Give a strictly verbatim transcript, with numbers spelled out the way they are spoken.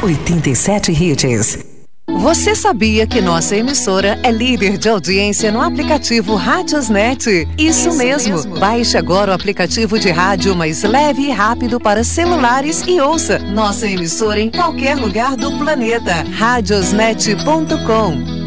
oitenta e sete Hits. Você sabia que nossa emissora é líder de audiência no aplicativo Radiosnet? Isso, Isso mesmo. mesmo. Baixe agora o aplicativo de rádio mais leve e rápido para celulares e ouça nossa emissora em qualquer lugar do planeta. radiosnet ponto com.